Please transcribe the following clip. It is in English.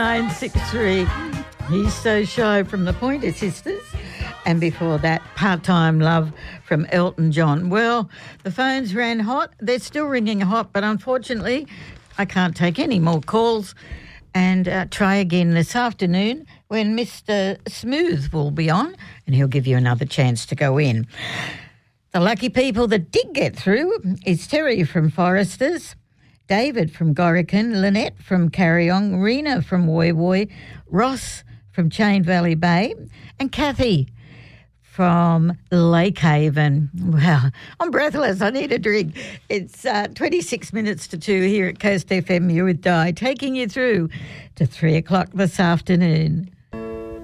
963. He's So Shy from the Pointer Sisters. And before that, Part-Time Love from Elton John. Well, the phones ran hot. They're still ringing hot, but unfortunately, I can't take any more calls. And try again this afternoon when Mr. Smooth will be on, and he'll give you another chance to go in. The lucky people that did get through is Terry from Foresters, David from Gorican, Lynette from Carryong, Rena from Woy Woy, Ross from Chain Valley Bay, and Kathy from Lake Haven. Wow, I'm breathless. I need a drink. It's 26 minutes to 2 here at Coast FM. You're with Di, taking you through to 3 o'clock this afternoon.